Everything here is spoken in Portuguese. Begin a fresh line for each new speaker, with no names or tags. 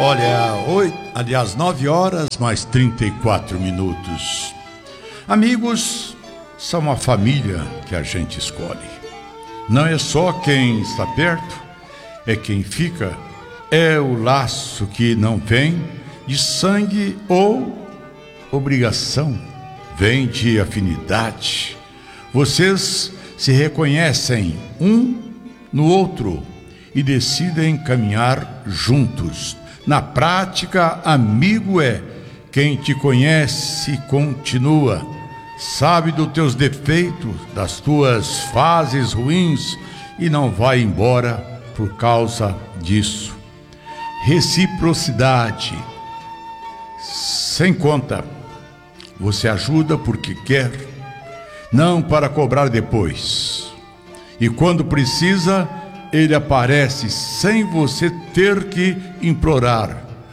Olha, 9 horas mais 34 minutos. Amigos são a família que a gente escolhe. Não é só quem está perto, é quem fica. É o laço que não vem de sangue ou obrigação, vem de afinidade. Vocês se reconhecem um no outro e decidem caminhar juntos. Na prática, amigo é quem te conhece e continua, sabe dos teus defeitos, das tuas fases ruins e não vai embora por causa disso. Reciprocidade, sem conta. Você ajuda porque quer, não para cobrar depois. E quando precisa, ele aparece sem você ter que implorar.